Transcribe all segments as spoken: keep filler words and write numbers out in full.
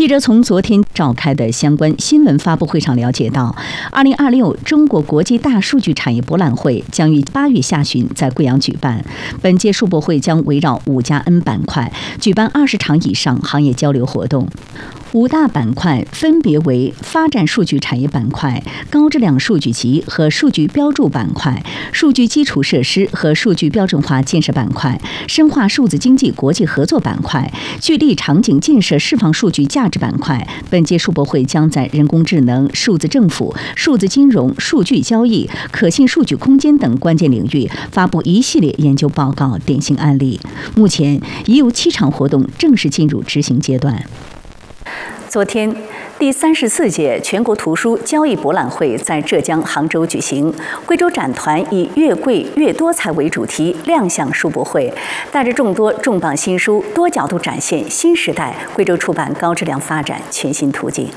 记者从昨天召开的相关新闻发布会上了解到，二零二六中国国际大数据产业博览会将于八月下旬在贵阳举办。本届数博会将围绕五加 N 板块，举办二十场以上行业交流活动。五大板块分别为发展数据产业板块、高质量数据集和数据标注板块、数据基础设施和数据标准化建设板块、深化数字经济国际合作板块、聚力场景建设释放数据价值板块。本届数博会将在人工智能、数字政府、数字金融、数据交易、可信数据空间等关键领域发布一系列研究报告、典型案例。目前已有七场活动正式进入执行阶段。昨天，第三十四届全国图书交易博览会在浙江杭州举行。贵州展团以“越贵越多彩”为主题亮相书博会，带着众多重磅新书，多角度展现新时代贵州出版高质量发展全新途径。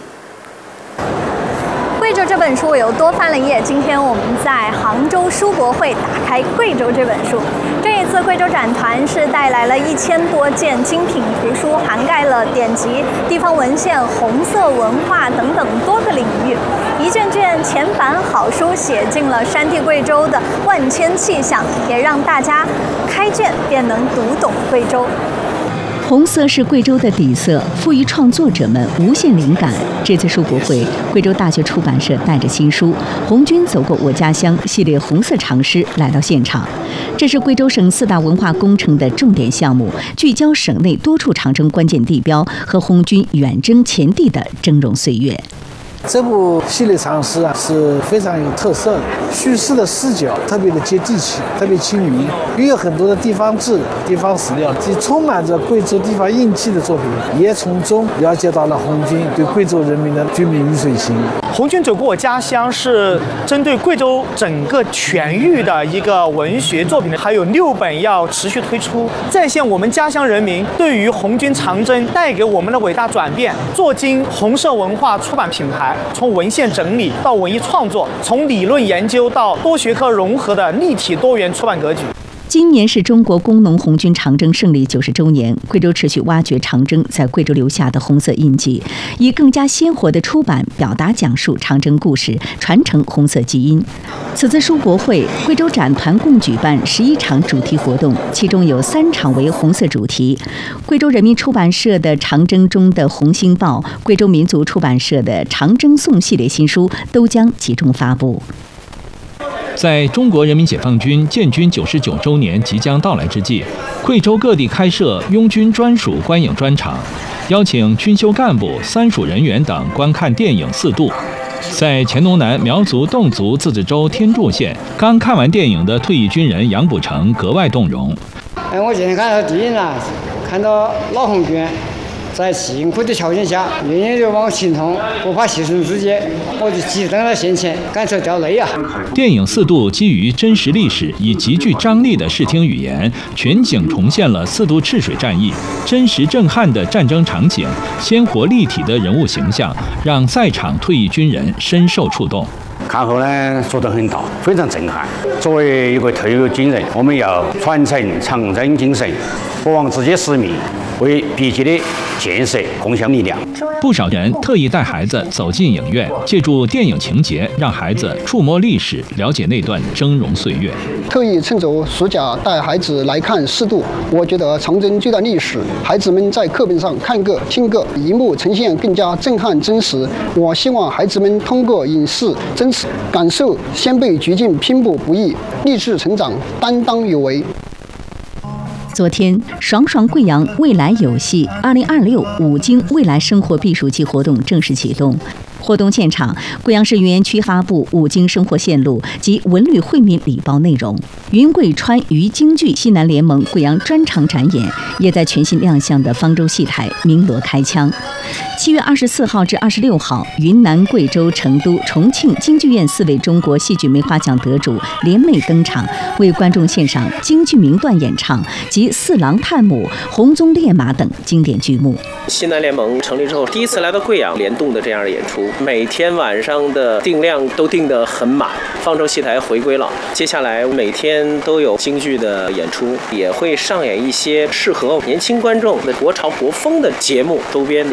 贵州这本书我又多翻了一页。今天我们在杭州书博会打开贵州这本书。这一次贵州展团是带来了一千多件精品图书，涵盖了典籍、地方文献、红色文化等等多个领域。一卷卷前版好书写进了山地贵州的万千气象，也让大家开卷便能读懂贵州。 红色是贵州的底色，赋予创作者们无限灵感。这次书博会，贵州大学出版社带着新书《红军走过我家乡》系列红色长诗来到现场。这是贵州省四大文化工程的重点项目，聚焦省内多处长征关键地标和红军远征前地的峥嵘岁月。 这部系列长诗啊是非常有特色的，叙事的视角特别的接地气，特别亲民，也有很多的地方志、地方史料，既充满着贵州地方印记的作品，也从中了解到了红军对贵州人民的军民鱼水情。 红军走过我家乡是针对贵州整个全域的一个文学作品，还有六本要持续推出，再现我们家乡人民对于红军长征带给我们的伟大转变。做今红色文化出版品牌，从文献整理到文艺创作，从理论研究到多学科融合的立体多元出版格局。 今年是中国工农红军长征胜利九十周年，贵州持续挖掘长征在贵州留下的红色印记，以更加鲜活的出版表达讲述长征故事，传承红色基因。此次书博会，贵州展团共举办十一场主题活动，其中有三场为红色主题。贵州人民出版社的《长征中的红星报》，贵州民族出版社的《长征颂》系列新书都将集中发布。 在中国人民解放军建军九十九周年即将到来之际，贵州各地开设拥军专属观影专场，邀请军修干部、三属人员等观看电影四度。在黔东南苗族侗族自治州天柱县，刚看完电影的退役军人杨补成格外动容。 哎，我今天看到电影了，看到老红军在辛苦的条件下，远远地往前冲，不怕牺牲自己，我就挤在了先前，感受掉泪啊！ 电影四度基于真实历史，以极具张力的视听语言，全景重现了四渡赤水战役真实震撼的战争场景，鲜活立体的人物形象，让在场退役军人深受触动。 看后呢，触动很大，非常震撼。作为一个退役军人，我们要传承长征精神，不忘自己的使命，为别己的建设共享力量。 不少人特意带孩子走进影院，借助电影情节，让孩子触摸历史，了解那段峥嵘岁月。 特意趁着暑假带孩子来看四渡，我觉得长征这段历史，孩子们在课本上看个听个，荧幕呈现更加震撼真实。我希望孩子们通过影视真实感受先辈决尽拼搏不易，励志成长，担当有为。 昨天，爽爽贵阳未来有戏二零二六五京未来生活避暑季活动正式启动。活动现场，贵阳市云岩区发布五京生活线路及文旅惠民礼包内容。云贵川渝京剧西南联盟贵阳专场展演也在全新亮相的方舟戏台鸣锣开腔。七月二十四号至二十六号，云南、贵州、成都、重庆京剧院四位中国戏剧梅花奖得主联袂登场，为观众献上京剧名段演唱及四郎探母、红鬃烈马等经典剧目。 西南联盟成立之后，第一次来到贵阳联动的这样的演出，每天晚上的定量都定得很满。方舟戏台回归了，接下来每天都有京剧的演出，也会上演一些适合年轻观众的国潮国风的节目周边的